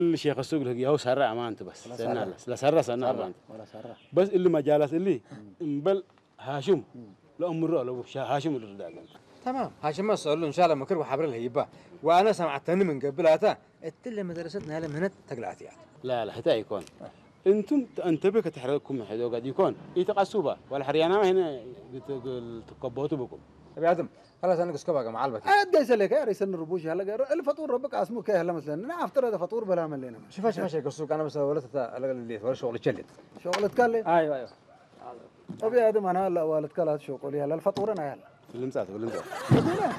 الشيخ السوق اللي هو سرع ما أنت بس لا سرع سنة ما أنت ولا سرة بس اللي ما جالس اللي بل هاشم لا أمره لا هاشم اللي رداء تمام هاشم ما له إن شاء الله مكر وحبر الهيبة وأنا سمعتني من قبلها التل مدرستنا هلا منت تقلعت يعني لا حتى يكون انتم انتبه كتحرككم حدو قاعد يكون يتقصوا ولا حريانا ما هنا تقبطوا بكم يا آدم خلاص أنا قص كبا مع البكي عاد جالس لك يا ريس الربوش هلا الفطور ربك اسمه كيه هلا مثلا انا افترض هذا فطور بلا ملينا شوف ماشي قصوك أنا بس ولدت اللي ولا شغل تشلت شغلتك قال لي أيوه طب يا ادم انا هلا والدك هلا شغلي هلا الفطور انا هلا في المسات